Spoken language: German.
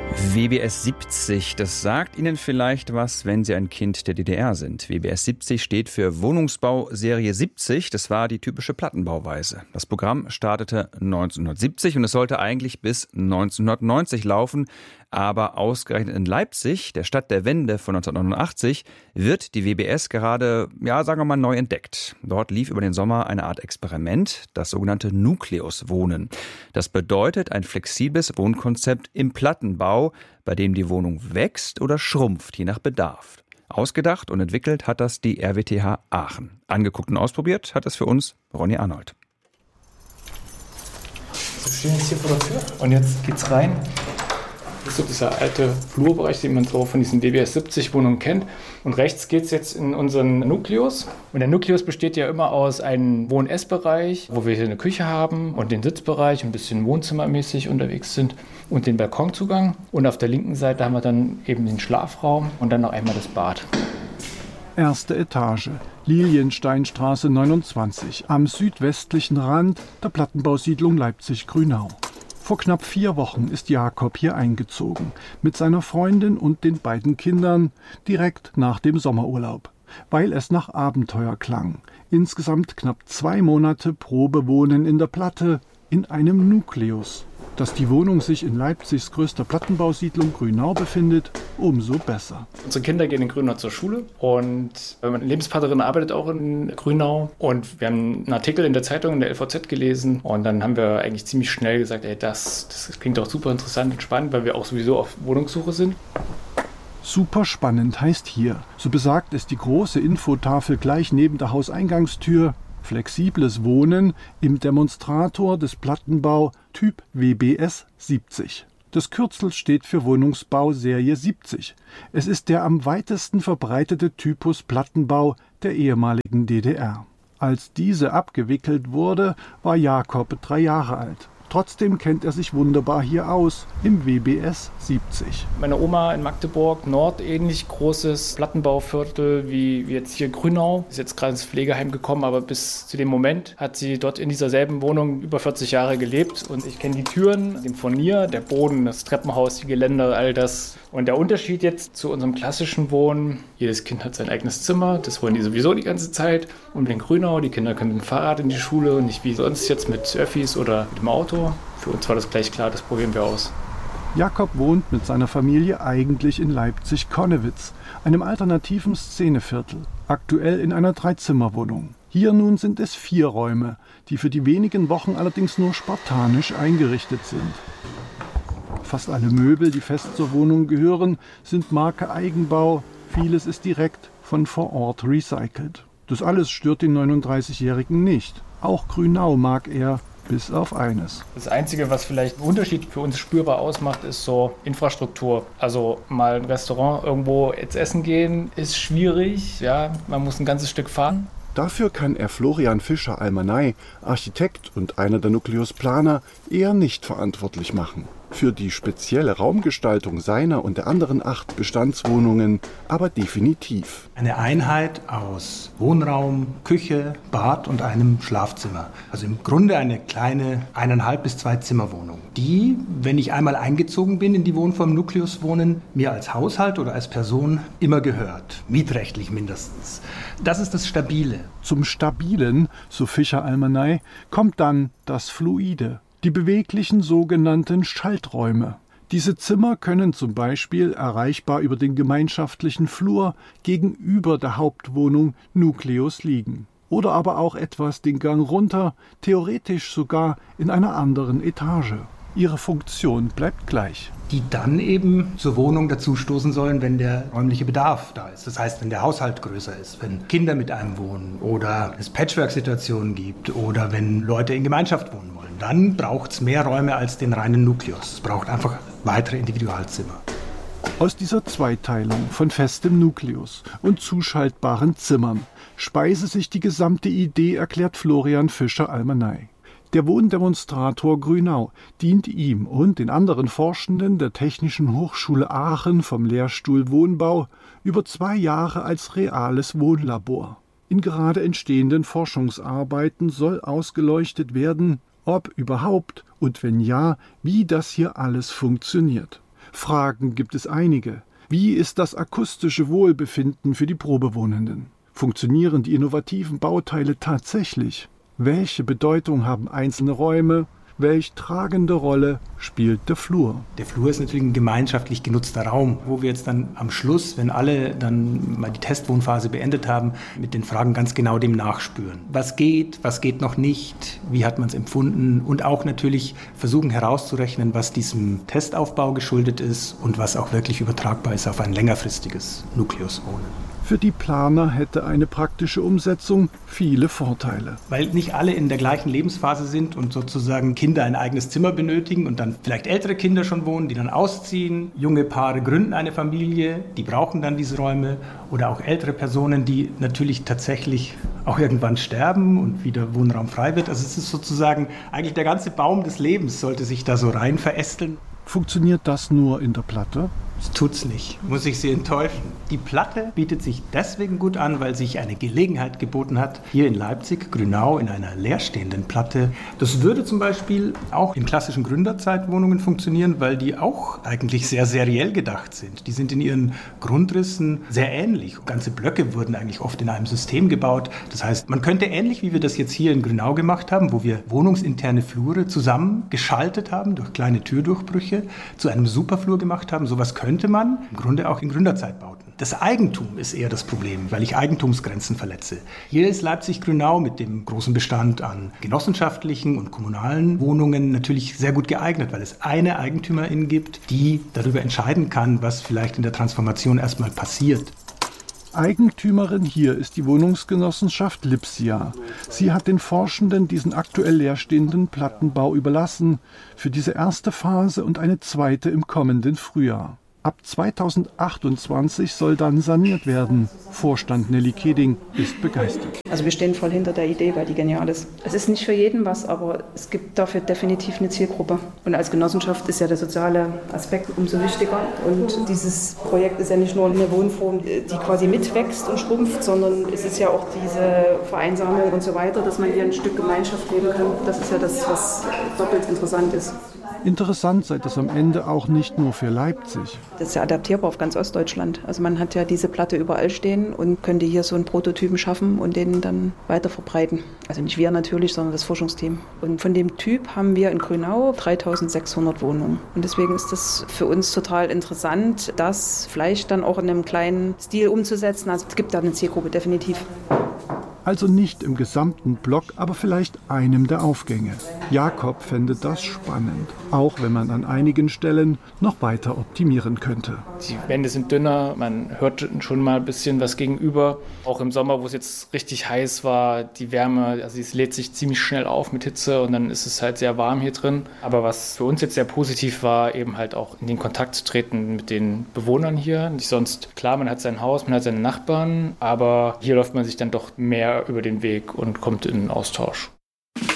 WBS 70, das sagt Ihnen vielleicht was, wenn Sie ein Kind der DDR sind. WBS 70 steht für Wohnungsbau Serie 70. Das war die typische Plattenbauweise. Das Programm startete 1970 und es sollte eigentlich bis 1990 laufen. Aber ausgerechnet in Leipzig, der Stadt der Wende von 1989, wird die WBS gerade, sagen wir mal, neu entdeckt. Dort lief über den Sommer eine Art Experiment, das sogenannte Nukleuswohnen. Das bedeutet ein flexibles Wohnkonzept im Plattenbau, bei dem die Wohnung wächst oder schrumpft, je nach Bedarf. Ausgedacht und entwickelt hat das die RWTH Aachen. Angeguckt und ausprobiert hat es für uns Ronny Arnold. Wir stehen jetzt hier vor der Tür und jetzt geht's rein. Das ist so dieser alte Flurbereich, den man so von diesen WBS 70 Wohnungen kennt. Und rechts geht es jetzt in unseren Nukleus. Und der Nukleus besteht ja immer aus einem Wohn-Ess-Bereich, wo wir hier eine Küche haben und den Sitzbereich, ein bisschen wohnzimmermäßig unterwegs sind und den Balkonzugang. Und auf der linken Seite haben wir dann eben den Schlafraum und dann noch einmal das Bad. Erste Etage, Liliensteinstraße 29, am südwestlichen Rand der Plattenbausiedlung Leipzig-Grünau. Vor knapp 4 Wochen ist Jakob hier eingezogen, mit seiner Freundin und den beiden Kindern, direkt nach dem Sommerurlaub, weil es nach Abenteuer klang. Insgesamt knapp 2 Monate Probewohnen in der Platte, in einem Nukleus. Dass die Wohnung sich in Leipzigs größter Plattenbausiedlung Grünau befindet, umso besser. Unsere Kinder gehen in Grünau zur Schule und meine Lebenspartnerin arbeitet auch in Grünau. Und wir haben einen Artikel in der Zeitung, in der LVZ gelesen. Und dann haben wir eigentlich ziemlich schnell gesagt, das klingt doch super interessant und spannend, weil wir auch sowieso auf Wohnungssuche sind. Super spannend heißt hier, so besagt es die große Infotafel gleich neben der Hauseingangstür, flexibles Wohnen im Demonstrator des Plattenbau Typ WBS 70. Das Kürzel steht für Wohnungsbau Serie 70. Es ist der am weitesten verbreitete Typus Plattenbau der ehemaligen DDR. Als diese abgewickelt wurde, war Jakob 3 Jahre alt. Trotzdem kennt er sich wunderbar hier aus, im WBS 70. Meine Oma in Magdeburg, Nord, ähnlich großes Plattenbauviertel wie jetzt hier Grünau. Ist jetzt gerade ins Pflegeheim gekommen, aber bis zu dem Moment hat sie dort in dieser selben Wohnung über 40 Jahre gelebt. Und ich kenne die Türen, den Furnier, der Boden, das Treppenhaus, die Geländer, all das. Und der Unterschied jetzt zu unserem klassischen Wohnen, jedes Kind hat sein eigenes Zimmer, das wollen die sowieso die ganze Zeit. Und in Grünau, die Kinder können mit dem Fahrrad in die Schule und nicht wie sonst jetzt mit Öffis oder mit dem Auto. Für uns war das gleich klar, das probieren wir aus. Jakob wohnt mit seiner Familie eigentlich in Leipzig-Konnewitz, einem alternativen Szeneviertel, aktuell in einer 3-Zimmer-Wohnung. Hier nun sind es 4 Räume, die für die wenigen Wochen allerdings nur spartanisch eingerichtet sind. Fast alle Möbel, die fest zur Wohnung gehören, sind Marke Eigenbau. Vieles ist direkt von vor Ort recycelt. Das alles stört den 39-Jährigen nicht. Auch Grünau mag er, bis auf eines. Das Einzige, was vielleicht einen Unterschied für uns spürbar ausmacht, ist so Infrastruktur. Also mal ein Restaurant irgendwo jetzt essen gehen, ist schwierig. Ja, man muss ein ganzes Stück fahren. Dafür kann er Florian Fischer-Almanay, Architekt und einer der Nukleus-Planer, eher nicht verantwortlich machen. Für die spezielle Raumgestaltung seiner und der anderen 8 Bestandswohnungen aber definitiv. Eine Einheit aus Wohnraum, Küche, Bad und einem Schlafzimmer. Also im Grunde eine kleine 1,5 bis 2 Zimmerwohnung, die, wenn ich einmal eingezogen bin in die Wohnform Nukleus Wohnen, mir als Haushalt oder als Person immer gehört. Mietrechtlich mindestens. Das ist das Stabile. Zum Stabilen, so Fischer-Almanay, kommt dann das Fluide. Die beweglichen sogenannten Schalträume. Diese Zimmer können zum Beispiel erreichbar über den gemeinschaftlichen Flur gegenüber der Hauptwohnung Nukleus liegen. Oder aber auch etwas den Gang runter, theoretisch sogar in einer anderen Etage. Ihre Funktion bleibt gleich. Die dann eben zur Wohnung dazustoßen sollen, wenn der räumliche Bedarf da ist. Das heißt, wenn der Haushalt größer ist, wenn Kinder mit einem wohnen oder es Patchwork-Situationen gibt oder wenn Leute in Gemeinschaft wohnen wollen. Dann braucht es mehr Räume als den reinen Nukleus. Es braucht einfach weitere Individualzimmer. Aus dieser Zweiteilung von festem Nukleus und zuschaltbaren Zimmern speise sich die gesamte Idee, erklärt Florian Fischer-Almanay. Der Wohndemonstrator Grünau dient ihm und den anderen Forschenden der Technischen Hochschule Aachen vom Lehrstuhl Wohnbau über 2 Jahre als reales Wohnlabor. In gerade entstehenden Forschungsarbeiten soll ausgeleuchtet werden, ob überhaupt und wenn ja, wie das hier alles funktioniert. Fragen gibt es einige. Wie ist das akustische Wohlbefinden für die Probewohnenden? Funktionieren die innovativen Bauteile tatsächlich? Welche Bedeutung haben einzelne Räume? Welch tragende Rolle spielt der Flur? Der Flur ist natürlich ein gemeinschaftlich genutzter Raum, wo wir jetzt dann am Schluss, wenn alle dann mal die Testwohnphase beendet haben, mit den Fragen ganz genau dem nachspüren. Was geht noch nicht, wie hat man es empfunden und auch natürlich versuchen herauszurechnen, was diesem Testaufbau geschuldet ist und was auch wirklich übertragbar ist auf ein längerfristiges Nukleuswohnen. Für die Planer hätte eine praktische Umsetzung viele Vorteile. Weil nicht alle in der gleichen Lebensphase sind und sozusagen Kinder ein eigenes Zimmer benötigen und dann vielleicht ältere Kinder schon wohnen, die dann ausziehen. Junge Paare gründen eine Familie, die brauchen dann diese Räume. Oder auch ältere Personen, die natürlich tatsächlich auch irgendwann sterben und wieder Wohnraum frei wird. Also es ist sozusagen eigentlich der ganze Baum des Lebens sollte sich da so rein verästeln. Funktioniert das nur in der Platte? Das tut's nicht, muss ich Sie enttäuschen. Die Platte bietet sich deswegen gut an, weil sich eine Gelegenheit geboten hat, hier in Leipzig, Grünau, in einer leerstehenden Platte. Das würde zum Beispiel auch in klassischen Gründerzeitwohnungen funktionieren, weil die auch eigentlich sehr seriell gedacht sind. Die sind in ihren Grundrissen sehr ähnlich. Ganze Blöcke wurden eigentlich oft in einem System gebaut. Das heißt, man könnte ähnlich wie wir das jetzt hier in Grünau gemacht haben, wo wir wohnungsinterne Flure zusammengeschaltet haben durch kleine Türdurchbrüche, zu einem Superflur gemacht haben. Sowas könnte man im Grunde auch in Gründerzeitbauten. Das Eigentum ist eher das Problem, weil ich Eigentumsgrenzen verletze. Hier ist Leipzig-Grünau mit dem großen Bestand an genossenschaftlichen und kommunalen Wohnungen natürlich sehr gut geeignet, weil es eine Eigentümerin gibt, die darüber entscheiden kann, was vielleicht in der Transformation erstmal passiert. Eigentümerin hier ist die Wohnungsgenossenschaft Lipsia. Sie hat den Forschenden diesen aktuell leerstehenden Plattenbau überlassen für diese erste Phase und eine zweite im kommenden Frühjahr. Ab 2028 soll dann saniert werden. Vorstand Nelly Keding ist begeistert. Also wir stehen voll hinter der Idee, weil die genial ist. Es ist nicht für jeden was, aber es gibt dafür definitiv eine Zielgruppe. Und als Genossenschaft ist ja der soziale Aspekt umso wichtiger. Und dieses Projekt ist ja nicht nur eine Wohnform, die quasi mitwächst und schrumpft, sondern es ist ja auch diese Vereinsamung und so weiter, dass man hier ein Stück Gemeinschaft leben kann. Das ist ja das, was doppelt interessant ist. Interessant sei das am Ende auch nicht nur für Leipzig. Das ist ja adaptierbar auf ganz Ostdeutschland. Also man hat ja diese Platte überall stehen und könnte hier so einen Prototypen schaffen und den dann weiter verbreiten. Also nicht wir natürlich, sondern das Forschungsteam. Und von dem Typ haben wir in Grünau 3600 Wohnungen. Und deswegen ist das für uns total interessant, das vielleicht dann auch in einem kleinen Stil umzusetzen. Also es gibt da eine Zielgruppe, definitiv. Also nicht im gesamten Block, aber vielleicht einem der Aufgänge. Jakob fände das spannend, auch wenn man an einigen Stellen noch weiter optimieren könnte. Die Wände sind dünner, man hört schon mal ein bisschen was gegenüber. Auch im Sommer, wo es jetzt richtig heiß war, die Wärme, also es lädt sich ziemlich schnell auf mit Hitze und dann ist es halt sehr warm hier drin. Aber was für uns jetzt sehr positiv war, eben halt auch in den Kontakt zu treten mit den Bewohnern hier. Nicht sonst, klar, man hat sein Haus, man hat seine Nachbarn, aber hier läuft man sich dann doch mehr über den Weg und kommt in den Austausch.